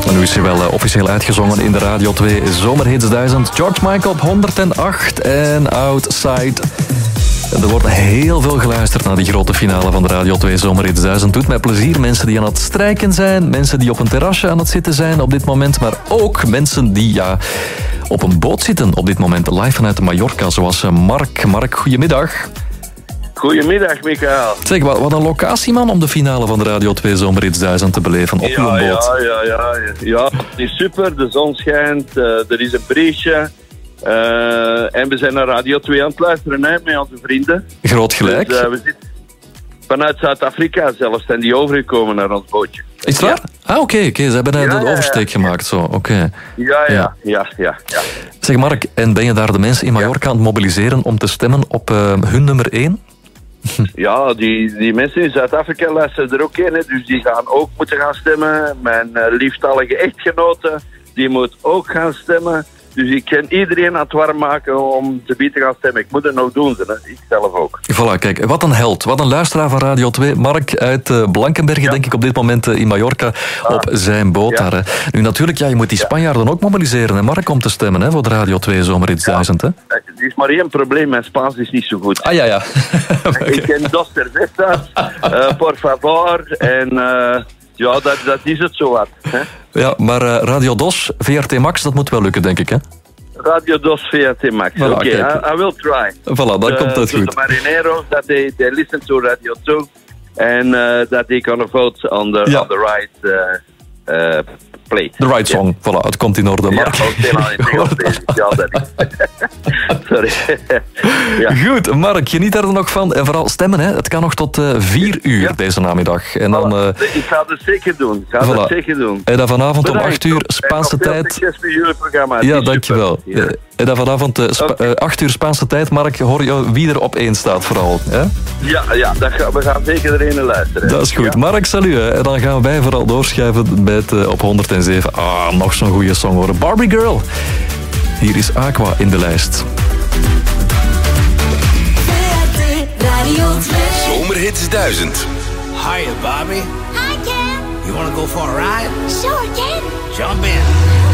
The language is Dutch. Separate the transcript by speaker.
Speaker 1: Maar nu is hij wel officieel uitgezongen in de Radio 2 Zomerhits 1000. George Michael op 108 en Outside. Er wordt heel veel geluisterd naar die grote finale van de Radio 2 Zomerhits 1000. Doet mij plezier. Mensen die aan het strijken zijn. Mensen die op een terrasje aan het zitten zijn op dit moment. Maar ook mensen die op een boot zitten op dit moment. Live vanuit Mallorca, zoals Mark. Mark, goedemiddag.
Speaker 2: Goedemiddag, Michael.
Speaker 1: Zeg, wat een locatie, man, om de finale van de Radio 2 Zomerhits 1000 te beleven op uw boot.
Speaker 2: Ja, het is super. De zon schijnt. Er is een briesje. En we zijn naar Radio 2 aan het luisteren, hè, met onze vrienden.
Speaker 1: Groot gelijk.
Speaker 2: Dus, we zitten vanuit Zuid-Afrika zelfs zijn die overgekomen naar ons bootje.
Speaker 1: Is het waar? Ah, oké. Ze hebben de oversteek gemaakt. Zo. Oké.
Speaker 2: Ja.
Speaker 1: Zeg, Mark, en ben je daar de mensen in Mallorca aan het mobiliseren om te stemmen op hun nummer 1?
Speaker 2: Ja, die mensen in Zuid-Afrika luisteren er ook in, hè, dus die gaan ook moeten gaan stemmen. Mijn lieftallige echtgenote, die moet ook gaan stemmen. Dus ik kan iedereen aan het warm maken om te gaan stemmen. Ik moet het nog doen, hè. Ik zelf ook.
Speaker 1: Voilà, kijk, wat een held. Wat een luisteraar van Radio 2. Mark uit Blankenbergen, denk ik op dit moment in Mallorca, op zijn boot daar. Hè. Nu natuurlijk, je moet die Spanjaarden ook mobiliseren, hè, Mark, om te stemmen, hè, voor de Radio 2 Zomerhits 1000. Hè.
Speaker 2: Er is maar één probleem, mijn Spaans is niet zo goed.
Speaker 1: Ah, ja.
Speaker 2: Okay. Ik ken dos cervezas, por favor, en... ja, dat is het zo wat. Hè?
Speaker 1: Ja, maar Radio DOS, VRT Max, dat moet wel lukken, denk ik, hè?
Speaker 2: Radio DOS, VRT Max.
Speaker 1: Voilà,
Speaker 2: Oké, I will try.
Speaker 1: Voilà, dan komt het goed.
Speaker 2: De marineros, that they listen to Radio 2 and that they can vote on the right play.
Speaker 1: The right song, voilà, het komt in orde. Mark.
Speaker 2: Sorry.
Speaker 1: Goed, Mark, geniet er nog van. En vooral stemmen, hè. Het kan nog tot 4 uur deze namiddag. En dan,
Speaker 2: ik ga het zeker doen.
Speaker 1: En dan vanavond om 8 uur Spaanse tijd.
Speaker 2: Succes met jullie programma.
Speaker 1: Ja, dankjewel. En dan vanavond 8 uur Spaanse tijd, Mark, hoor je wie er op 1 staat vooral. Hè?
Speaker 2: Ja, we gaan zeker er een luisteren.
Speaker 1: Dat is goed. Ja. Mark, salut. Hè. En dan gaan wij vooral doorschuiven met op 107. Nog zo'n goede song horen. Barbie Girl. Hier is Aqua in de lijst.
Speaker 3: Zomerhits 1000.
Speaker 4: Hiya, Bobby.
Speaker 5: Hi, Ken.
Speaker 4: You want to go for a ride?
Speaker 5: Sure, Ken.
Speaker 4: Jump in.